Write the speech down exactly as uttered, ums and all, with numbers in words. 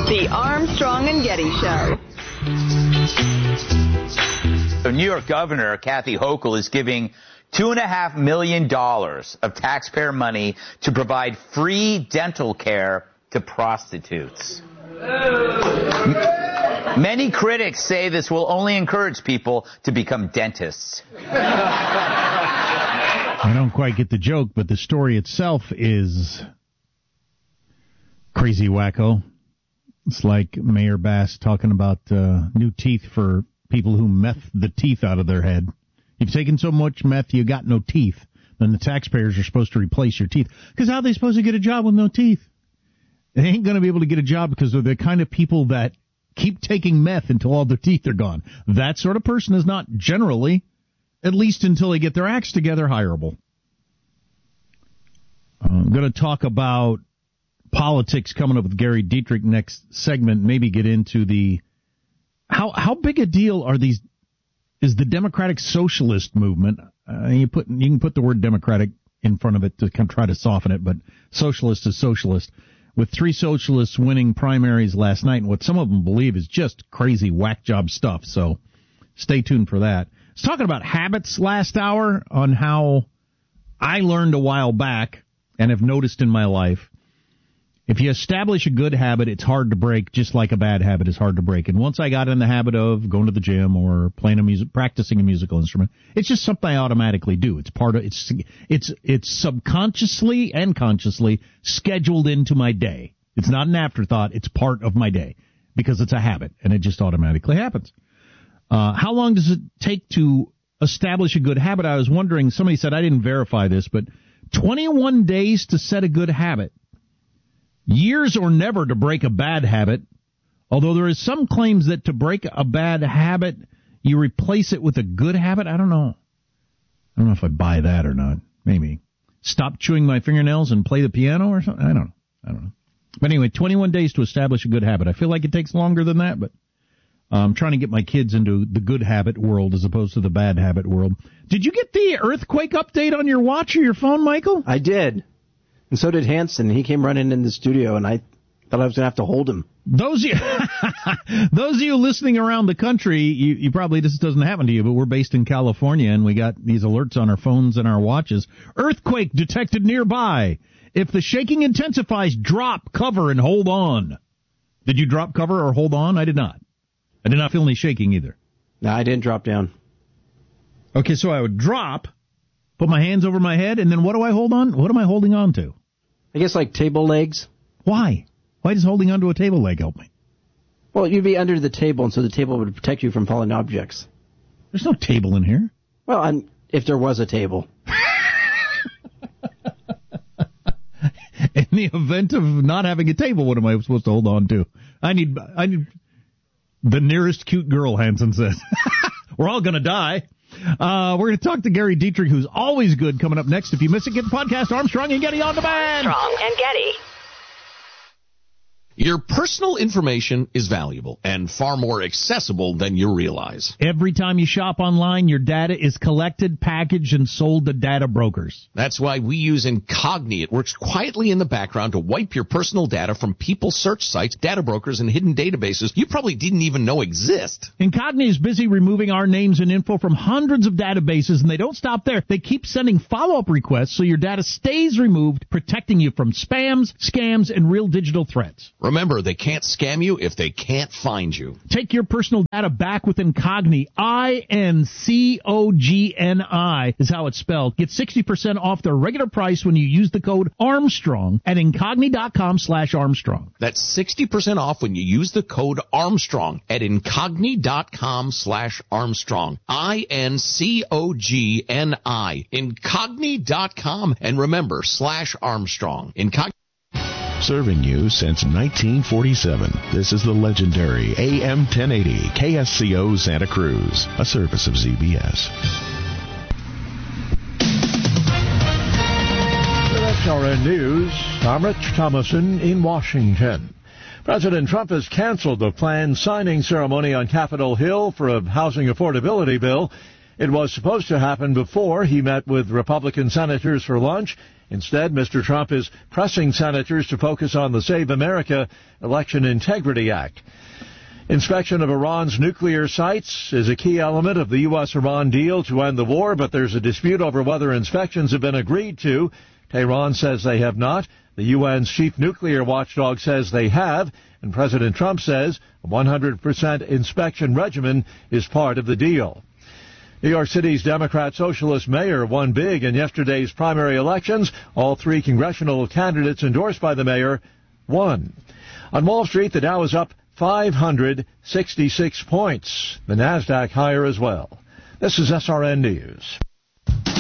The Armstrong and Getty Show. The New York Governor, Kathy Hochul, is giving two and a half million dollars of taxpayer money to provide free dental care to prostitutes. Many critics say this will only encourage people to become dentists. I don't quite get the joke, but the story itself is crazy wacko. It's like Mayor Bass talking about uh, new teeth for people who meth the teeth out of their head. You've taken so much meth, you got no teeth. Then the taxpayers are supposed to replace your teeth. Because how are they supposed to get a job with no teeth? They ain't going to be able to get a job because they're the kind of people that keep taking meth until all their teeth are gone. That sort of person is not generally, at least until they get their acts together, hireable. I'm going to talk about politics coming up with Gary Dietrich next segment. Maybe get into the how how big a deal are these? Is the Democratic Socialist movement? Uh, you put you can put the word Democratic in front of it to kind of try to soften it, but socialist is socialist. With three socialists winning primaries last night, and what some of them believe is just crazy whack job stuff. So stay tuned for that. I was talking about habits last hour on how I learned a while back and have noticed in my life. If you establish a good habit, it's hard to break, just like a bad habit is hard to break. And once I got in the habit of going to the gym or playing a music, practicing a musical instrument, it's just something I automatically do. It's part of it's it's it's subconsciously and consciously scheduled into my day. It's not an afterthought. It's part of my day because it's a habit and it just automatically happens. Uh, how long does it take to establish a good habit? I was wondering. Somebody said I didn't verify this, but twenty-one days to set a good habit. Years or never to break a bad habit, although there is some claims that to break a bad habit, you replace it with a good habit. I don't know. I don't know if I buy that or not. Maybe. Stop chewing my fingernails and play the piano or something? I don't know. I don't know. But anyway, twenty-one days to establish a good habit. I feel like it takes longer than that, but I'm trying to get my kids into the good habit world as opposed to the bad habit world. Did you get the earthquake update on your watch or your phone, Michael? I did. And so did Hanson. He came running in the studio, and I thought I was going to have to hold him. Those of you, those of you listening around the country, you, you probably, this doesn't happen to you, but we're based in California, and we got these alerts on our phones and our watches. Earthquake detected nearby. If the shaking intensifies, drop, cover, and hold on. Did you drop, cover, or hold on? I did not. I did not feel any shaking either. No, I didn't drop down. Okay, so I would drop, put my hands over my head, and then what do I hold on? What am I holding on to? I guess like table legs. Why? Why does holding onto a table leg help me? Well, you'd be under the table, and so the table would protect you from falling objects. There's no table in here. Well, I'm, if there was a table. In the event of not having a table, what am I supposed to hold on to? I need, I need the nearest cute girl, Hanson says. We're all going to die. Uh, we're going to talk to Gary Dietrich, who's always good, coming up next. If you miss it, get the podcast Armstrong and Getty on demand. Armstrong and Getty. Your personal information is valuable and far more accessible than you realize. Every time you shop online, your data is collected, packaged, and sold to data brokers. That's why we use Incogni. It works quietly in the background to wipe your personal data from people search sites, data brokers, and hidden databases you probably didn't even know exist. Incogni is busy removing our names and info from hundreds of databases, and they don't stop there. They keep sending follow-up requests so your data stays removed, protecting you from spams, scams, and real digital threats. Remember, they can't scam you if they can't find you. Take your personal data back with Incogni. I N C O G N I is how it's spelled. Get sixty percent off their regular price when you use the code Armstrong at Incogni.com slash Armstrong. That's sixty percent off when you use the code Armstrong at Incogni.com slash Armstrong. I N C O G N I. Incogni dot com. And remember, slash Armstrong. Incogni. Serving you since nineteen forty-seven, this is the legendary A M ten eighty K S C O Santa Cruz, a service of Z B S. With S R N News, I'm Rich Thomason in Washington. President Trump has canceled the planned signing ceremony on Capitol Hill for a housing affordability bill It was supposed to happen before he met with Republican senators for lunch. Instead, Mister Trump is pressing senators to focus on the Save America Election Integrity Act. Inspection of Iran's nuclear sites is a key element of the U S Iran deal to end the war, but there's a dispute over whether inspections have been agreed to. Tehran says they have not. The U N's chief nuclear watchdog says they have, and President Trump says a one hundred percent inspection regimen is part of the deal. New York City's Democrat Socialist mayor won big in yesterday's primary elections. All three congressional candidates endorsed by the mayor won. On Wall Street, the Dow is up five hundred sixty-six points. The Nasdaq higher as well. This is S R N News.